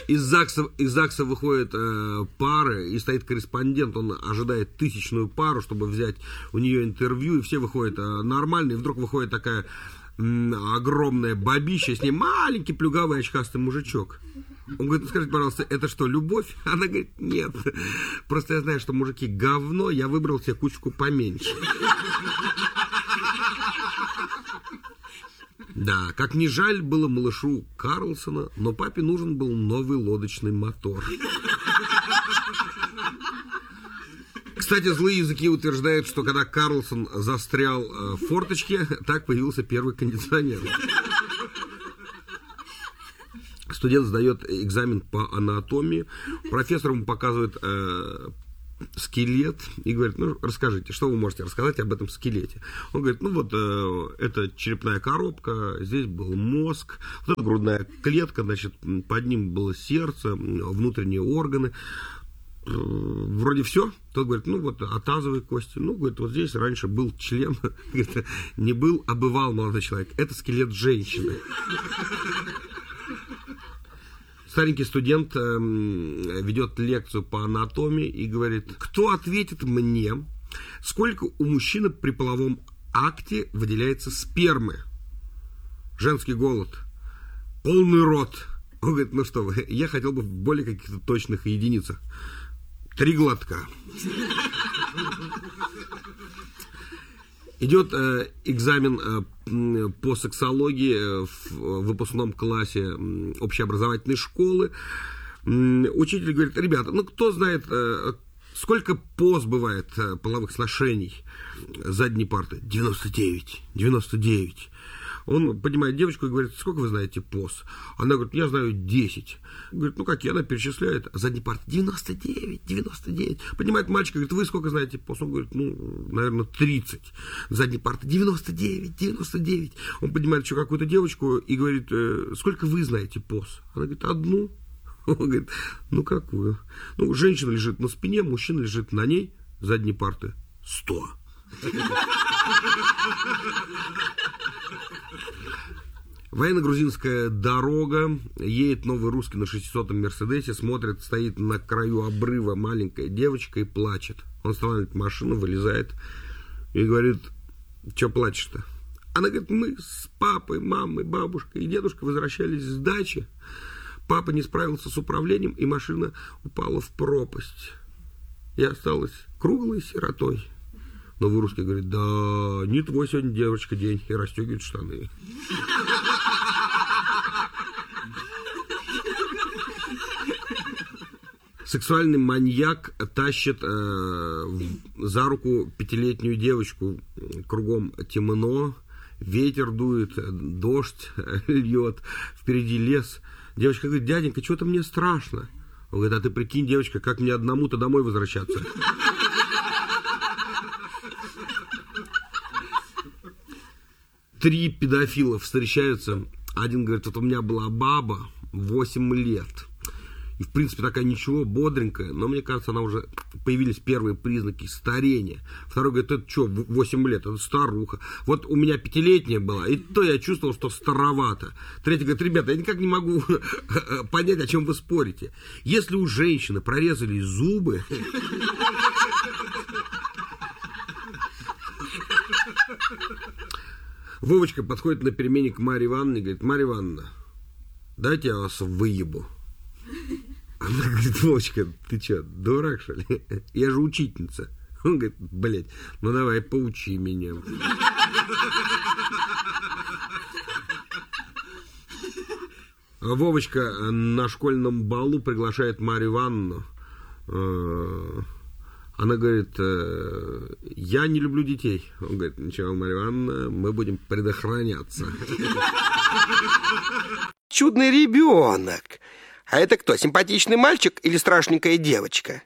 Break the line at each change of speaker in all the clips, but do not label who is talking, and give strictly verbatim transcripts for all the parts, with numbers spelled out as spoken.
Из ЗАГСа, из ЗАГСа выходит э, пара, и стоит корреспондент, он ожидает тысячную пару, чтобы взять у нее интервью, и все выходят э, нормально, и вдруг выходит такая м, огромная бабища, с ней маленький плюгавый очкастый мужичок. Он говорит, скажите, пожалуйста, это что, любовь? Она говорит, нет, просто я знаю, что мужики говно, я выбрал себе кучку поменьше. Да, как ни жаль было малышу Карлсона, но папе нужен был новый лодочный мотор. Кстати, злые языки утверждают, что когда Карлсон застрял в форточке, так появился первый кондиционер. Студент сдает экзамен по анатомии, профессор ему показывает э, скелет и говорит, ну, расскажите, что вы можете рассказать об этом скелете? Он говорит, ну, вот, э, это черепная коробка, здесь был мозг, вот это грудная клетка, значит, под ним было сердце, внутренние органы. Вроде все. Тот говорит, ну, вот, а тазовые кости? Ну, говорит, вот здесь раньше был член. Говорит, не был, а бывал молодой человек. Это скелет женщины. Старенький студент э, ведет лекцию по анатомии и говорит, кто ответит мне, сколько у мужчины при половом акте выделяется спермы? Женский голос. Полный рот. Он говорит, ну что вы, я хотел бы в более каких-то точных единицах. Три глотка. Идет э, экзамен э, по сексологии э, в выпускном классе э, общеобразовательной школы. Э, учитель говорит, ребята, ну кто знает, э, сколько поз бывает э, половых сношений задней парты? девяносто девять. девяносто девять. Он поднимает девочку и говорит, сколько вы знаете поз? Она говорит, я знаю десять. Говорит, ну какие? Она перечисляет. Задний парт девяносто девять, девяносто девять. Поднимает мальчика, говорит, вы сколько знаете поз? Он говорит, ну, наверное, тридцать. Задний парт девяносто девять, девяносто девять. Он поднимает еще какую-то девочку и говорит, сколько вы знаете поз? Она говорит, одну. Он говорит, ну какую? Ну, женщина лежит на спине, мужчина лежит на ней. Задней парты сто. Военно-грузинская дорога, едет новый русский на шестисотом Мерседесе, смотрит, стоит на краю обрыва маленькая девочка и плачет. Он останавливает машину, вылезает и говорит, что плачешь-то? Она говорит, мы с папой, мамой, бабушкой и дедушкой возвращались с дачи. Папа не справился с управлением, и машина упала в пропасть. Я осталась круглой сиротой. Новый русский говорит, да, не твой сегодня, девочка, день, и расстегивает штаны. Сексуальный маньяк тащит э, за руку пятилетнюю девочку. Кругом темно, ветер дует, дождь льет, впереди лес. Девочка говорит, дяденька, что-то мне страшно. Он говорит, а ты прикинь, девочка, как мне одному-то домой возвращаться? Три педофила встречаются. Один говорит, вот у меня была баба восемь лет. И, в принципе, такая ничего, бодренькая. Но, мне кажется, она уже... Появились первые признаки старения. Второй говорит, это что, восемь лет? Это старуха. Вот у меня пятилетняя была, и то я чувствовал, что старовато. Третий говорит, ребята, я никак не могу понять, о чем вы спорите. Если у женщины прорезались зубы... Вовочка подходит на перемене к Марье Ивановне и говорит, Марья Ивановна, дайте я вас выебу. Она говорит, Вовочка, ты что, дурак, что ли? Я же учительница. Он говорит, блядь, ну давай, поучи меня. Вовочка на школьном балу приглашает Марью Ивановну. Она говорит, я не люблю детей. Он говорит, ничего, Марья Ивановна, мы будем предохраняться.
Чудный ребенок. А это кто, симпатичный мальчик или страшненькая девочка?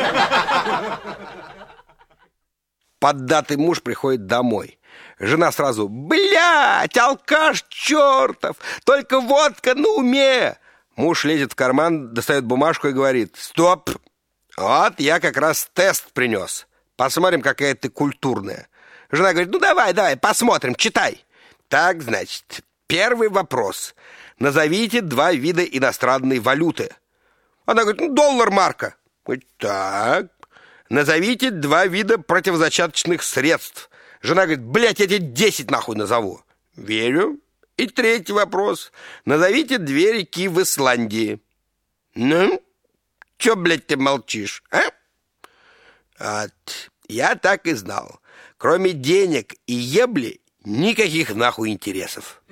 Поддатый муж приходит домой. Жена сразу, блядь, алкаш чертов, только водка на уме. Муж лезет в карман, достает бумажку и говорит, стоп, вот я как раз тест принес. Посмотрим, какая ты культурная. Жена говорит, ну давай, давай, посмотрим, читай. Так, значит, первый вопрос. Назовите два вида иностранной валюты. Она говорит, ну, доллар марка. Говорит, так, назовите два вида противозачаточных средств. Жена говорит, блядь, я тебе десять нахуй назову. Верю. И третий вопрос. Назовите две реки в Исландии. Ну, чё, блядь, ты молчишь, а? Вот. Я так и знал. Кроме денег и ебли, никаких нахуй интересов.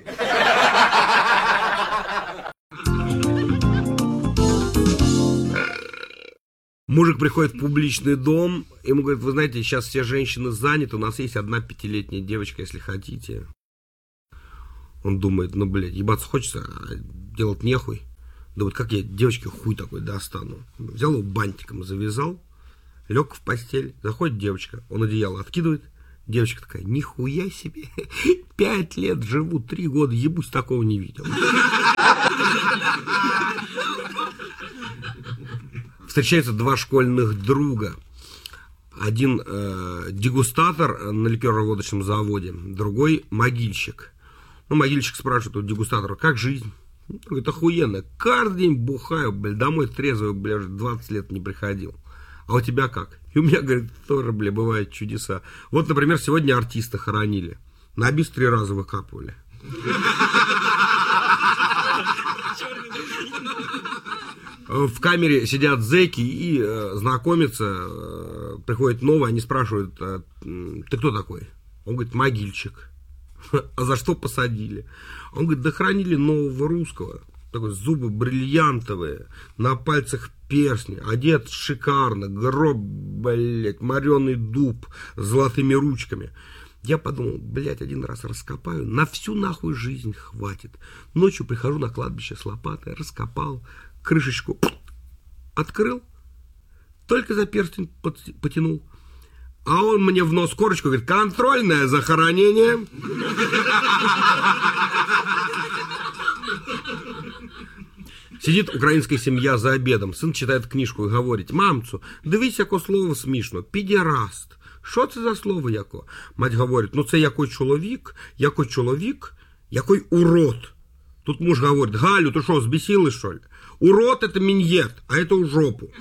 Мужик приходит в публичный дом, ему говорит, вы знаете, сейчас все женщины заняты, у нас есть одна пятилетняя девочка, если хотите. Он думает, ну, блядь, ебаться хочется, а делать нехуй. Думает, как я девочке хуй такой достану. Взял его бантиком, завязал, лег в постель, заходит девочка, он одеяло откидывает, девочка такая, нихуя себе, пять лет живу, три года, ебусь, такого не видел. Встречаются два школьных друга. Один э, дегустатор на ликероводочном заводе, другой могильщик. Ну, могильщик спрашивает у дегустатора, как жизнь? Он говорит, охуенно, каждый день бухаю, блядь, домой трезвый, блядь, двадцать лет не приходил. А у тебя как? И у меня, говорит, тоже, блядь, бывают чудеса. Вот, например, сегодня артиста хоронили. На бис три раза выкапывали. В камере сидят зэки и э, знакомятся, э, приходит новый, они спрашивают, э, ты кто такой? Он говорит, могильщик. А за что посадили? Он говорит, да хранили нового русского. Такой, зубы бриллиантовые, на пальцах перстни, одет шикарно, гроб, блядь, мореный дуб с золотыми ручками. Я подумал, блядь, один раз раскопаю, на всю нахуй жизнь хватит. Ночью прихожу на кладбище с лопатой, раскопал, крышечку открыл, только за перстень потянул. А он мне в нос корочку говорит, контрольное захоронение. Сидит українська семья за обедом, сын читает книжку и говорит, мамцу, дивись, яке слово смішно, підіраст. Що це за слово яко? Мать говорить, ну це який чоловік, який чоловік, який урод. Тут муж говорит, Галю, ты что, взбесилась, что ли? Урод это миньет, а это у жопу.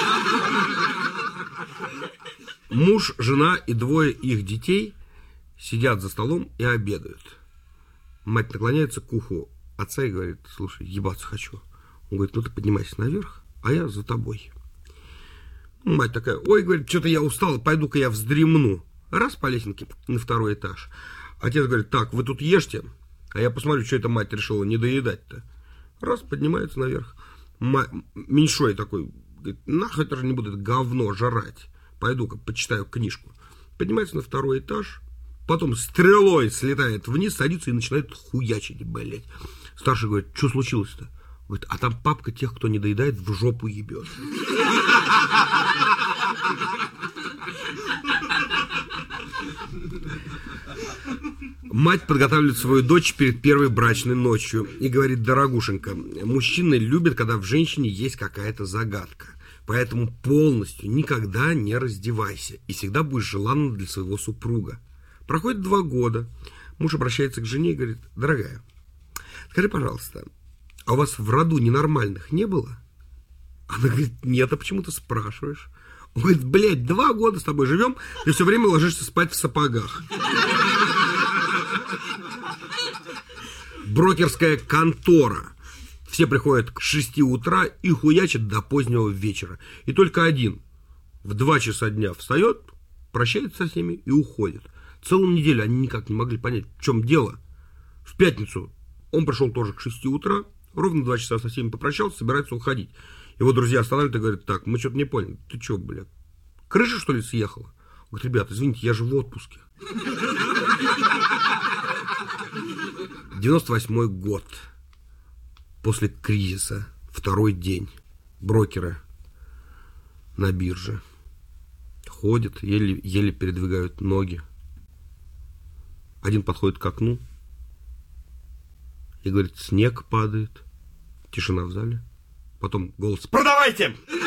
Муж, жена и двое их детей сидят за столом и обедают. Мать наклоняется к уху отца и говорит, слушай, ебаться хочу. Он говорит, ну ты поднимайся наверх, а я за тобой. Мать такая, ой, говорит, что-то я устал, пойду-ка я вздремну. Раз по лесенке на второй этаж. Отец говорит, так, вы тут ешьте, а я посмотрю, что эта мать решила не доедать-то. Раз, поднимается наверх. Ма- меньшой такой, говорит, нахуй тоже не буду это говно жрать. Пойду-ка почитаю книжку. Поднимается на второй этаж, потом стрелой слетает вниз, садится и начинает хуячить, блядь. Старший говорит, что случилось-то? Говорит, а там папка тех, кто не доедает, в жопу ебет. Мать подготавливает свою дочь перед первой брачной ночью и говорит, дорогушенька, мужчины любят, когда в женщине есть какая-то загадка. Поэтому полностью никогда не раздевайся и всегда будешь желанна для своего супруга. Проходит два года. Муж обращается к жене и говорит, дорогая, скажи, пожалуйста, а у вас в роду ненормальных не было? Она говорит, нет, а почему ты спрашиваешь? Он говорит, блядь, два года с тобой живем, ты все время ложишься спать в сапогах. Брокерская контора. Все приходят к шести утра и хуячат до позднего вечера. И только один в два часа дня встает, прощается со всеми и уходит. Целую неделю они никак не могли понять, в чем дело. В пятницу он пришел тоже к шести утра, ровно два часа со всеми попрощался, собирается уходить. Его друзья останавливают и говорят, так, мы что-то не поняли, ты что, блядь, крыша, что ли, съехала? Он говорит, ребята, извините, я же в отпуске. девяносто восьмой год. После кризиса. Второй день. Брокеры на бирже. Ходят, еле, еле передвигают ноги. Один подходит к окну и говорит, снег падает. Тишина в зале. Потом голос, продавайте!